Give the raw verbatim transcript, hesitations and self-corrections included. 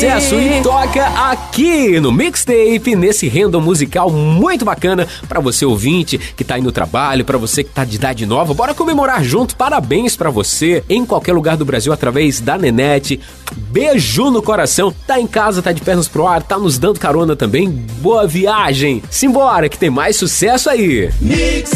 Sucesso e toca aqui no Mixtape, nesse random musical muito bacana pra você ouvinte que tá aí no trabalho, pra você que tá de idade nova. Bora comemorar junto, parabéns pra você em qualquer lugar do Brasil através da Nenete. Beijo no coração, tá em casa, tá de pernas pro ar, tá nos dando carona também. Boa viagem, simbora que tem mais sucesso aí. Mix.